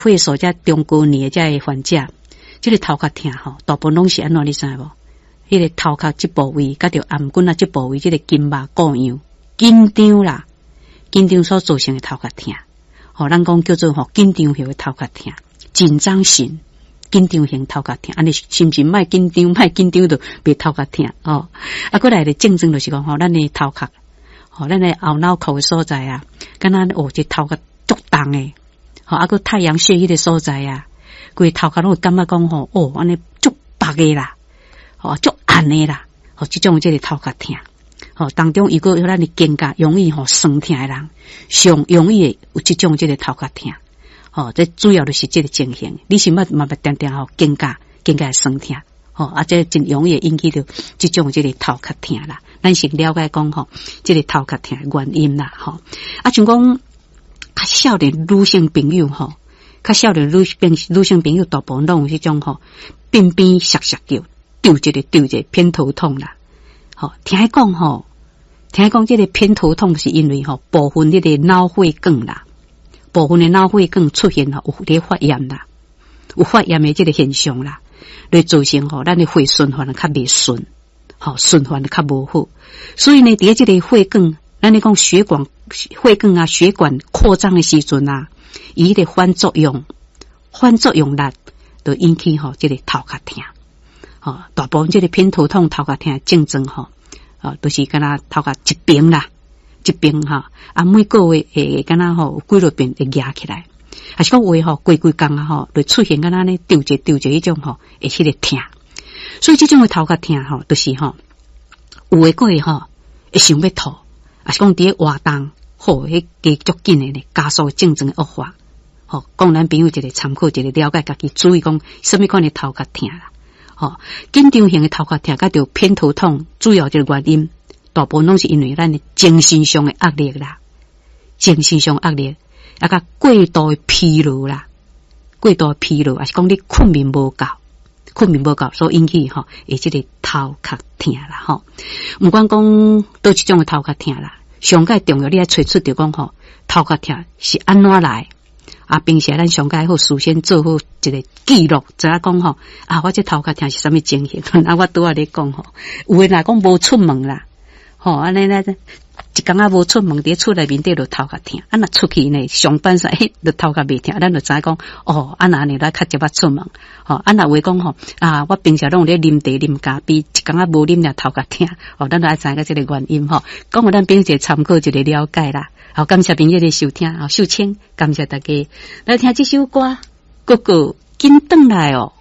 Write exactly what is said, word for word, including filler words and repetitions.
会所在中高年在患者，这个头壳痛吼，大部分拢是安怎你知无？迄、那个头壳这部位，甲着颔棍啊这部位，这个筋肉固样紧张啦，紧张所造成的头壳痛，吼、哦，咱讲叫做吼紧张型的头壳痛，紧张型紧张型头壳痛，安尼是不是莫紧张，莫紧张就别头壳痛哦。啊，过来的症状就是讲吼，咱的头壳，吼、哦，咱的后脑壳的所在啊，敢若哦，这头壳足重诶。吼，啊个太阳穴迄个所在啊，规头壳拢会感觉讲吼，哦，安尼足白诶啦，吼足暗诶啦，吼，即种即个头壳痛，吼当中如果有咱的肩胛容易吼酸痛诶人，上容易有即种即个头壳痛，吼，这主要就是即个情形。你是嘛嘛定定吼肩胛肩胛酸痛，吼，啊这真容易引起到即种即个头壳痛啦。咱先了解讲吼，即个头壳痛诶原因啦，吼，啊像讲。较少年女性朋友吼，较少年女性女性朋友大部分拢有迄种吼，边边涩涩叫，丢一个丢一个偏头痛啦。吼，听讲吼，听讲这个偏头痛是因为吼部分迄个脑血管啦，部分的脑血管出现吼有咧发炎啦，有发炎的这个现象啦，来造成吼咱的血循环较袂顺，吼循环较无好，所以呢，伫这个血管。咱咧讲血管、血管啊、血管扩张的时阵啊，伊的反作用、反作用力，就引起吼这个头壳痛。吼、哦，大部分这个偏头痛、头壳痛的症状吼，啊、哦，都是敢若头壳一边啦，一边哈，啊，每个月会敢若吼几落遍会压起来，还是讲话吼规规工啊吼，会出现敢若咧丢一丢一迄种吼，会起个痛。所以这种的头壳痛吼，都是吼有诶个诶吼会想要吐。啊是讲伫咧活动，吼，迄加足紧诶咧，加速症状诶恶化，吼，讲咱朋友一个参考，一个了解家己，注意讲什么款诶头壳痛啦，吼，紧张型诶头壳痛，甲着偏头痛，主要一个原因，大部分拢是因为咱诶精神上诶压力啦，精神上压力，啊甲过度诶疲劳啦，过度疲劳，啊是讲你困眠无够。困眠无够所引起吼，诶，即个头壳痛啦吼。毋管讲倒一种诶头壳痛啦，上界重要你爱找出着讲吼，头壳痛是安怎来啊？并且咱上界好事先做好一个记录，知影讲吼啊，我这头壳痛是啥物情形？啊，我拄仔咧讲吼，有诶若讲无出门啦，吼安尼咧。一工仔无出门，伫厝内面底就头壳痛。啊，若出去呢，上班时嘿，就头壳袂痛。咱就知影讲，哦，啊那呢，咱较接捌出门。吼、哦，啊若话讲吼，啊，我平常拢有咧啉茶啉咖啡，一工仔无啉了头壳痛。哦，咱就爱知影个即个原因吼。讲互咱朋友一个参考，一个了解啦。好，感谢朋友的收听，好，秀清，感谢大家来听这首歌，哥哥紧转来哦。